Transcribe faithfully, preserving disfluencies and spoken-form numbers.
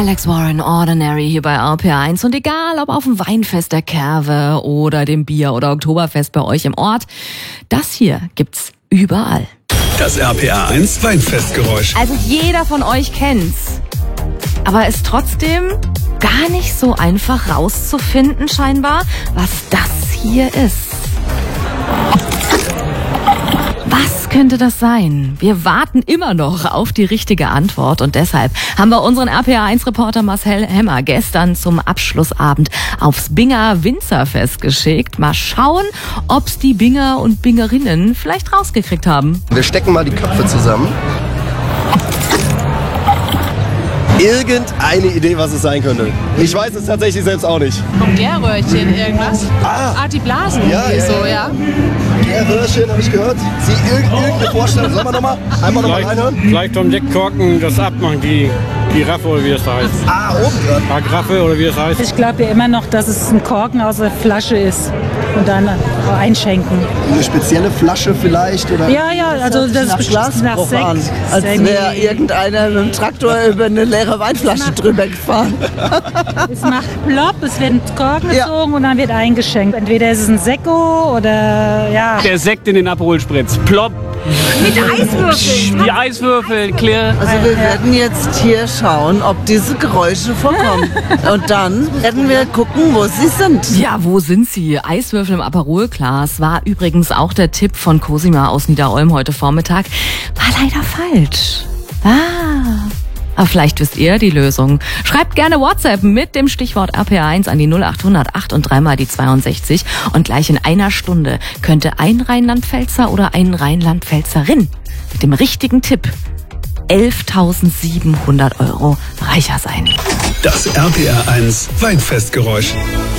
Alex Warren, Ordinary hier bei R P R eins. Und egal, ob auf dem Weinfest der Kerwe oder dem Bier- oder Oktoberfest bei euch im Ort, das hier gibt's überall. Das R P R eins Weinfestgeräusch. Also jeder von euch kennt's. Aber ist trotzdem gar nicht so einfach rauszufinden scheinbar, was das hier ist. Was könnte das sein? Wir warten immer noch auf die richtige Antwort und deshalb haben wir unseren R P R eins Reporter Marcel Hemmer gestern zum Abschlussabend aufs Binger Winzerfest geschickt. Mal schauen, ob's die Binger und Bingerinnen vielleicht rausgekriegt haben. Wir stecken mal die Köpfe zusammen. Irgendeine Idee, was es sein könnte. Ich weiß es tatsächlich selbst auch nicht. Vom Gärröhrchen irgendwas? Ah, Ah, die Blasen. Ja, die ja, so, ja. ja. Gärröhrchen habe ich gehört. Sie irg irgendeine Vorstellung. Sollen wir nochmal? Einmal nochmal reinhören? Vielleicht vom Deckkorken das abmachen, die Giraffe oder wie das heißt. Ah, oben dran. Agraffe oder wie das heißt. Ich glaube ja immer noch, dass es ein Korken aus der Flasche ist und dann einschenken. Eine spezielle Flasche vielleicht? Oder? Ja, ja, also das ist bestimmt nach Sekt. An, als Sekt. wäre irgendeiner mit dem Traktor über eine leere Weinflasche drüber gefahren. Es macht plopp, es wird ein Korken Ja. gezogen und dann wird eingeschenkt. Entweder ist es ein Sekko oder ja. Der Sekt in den Aperol-Spritz. Plopp. Mit Eiswürfeln. Die Eiswürfel, clear. Also wir werden jetzt hier schauen, ob diese Geräusche vorkommen. Und dann werden wir gucken, wo sie sind. Ja, wo sind sie? Eiswürfel im Aperolglas war übrigens auch der Tipp von Cosima aus Niederolm heute Vormittag. War leider falsch. Ah. Aber vielleicht wisst ihr die Lösung. Schreibt gerne WhatsApp mit dem Stichwort R P R eins an die null acht hundert acht und dreimal die zweiundsechzig. Und gleich in einer Stunde könnte ein Rheinland-Pfälzer oder ein Rheinland-Pfälzerin mit dem richtigen Tipp elftausendsiebenhundert Euro reicher sein. Das R P R eins Weinfestgeräusch.